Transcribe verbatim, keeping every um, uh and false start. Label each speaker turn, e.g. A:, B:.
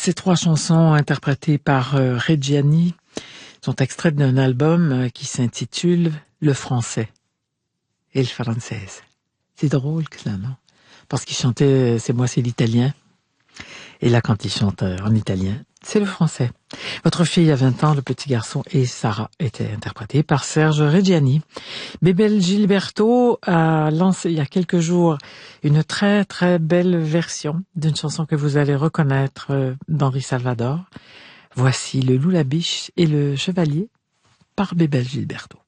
A: Ces trois chansons interprétées par euh, Reggiani sont extraites d'un album euh, qui s'intitule Le Français et le Française. C'est drôle que ça, non? Parce qu'il chantait C'est moi, c'est l'italien. Et là, quand il chante euh, en italien, c'est le français. Votre fille a vingt ans, le petit garçon et Sarah étaient interprétés par Serge Reggiani. Bébel Gilberto a lancé il y a quelques jours une très très belle version d'une chanson que vous allez reconnaître euh, d'Henri Salvador. Voici Le Loup, la Biche et le Chevalier par Bébel Gilberto.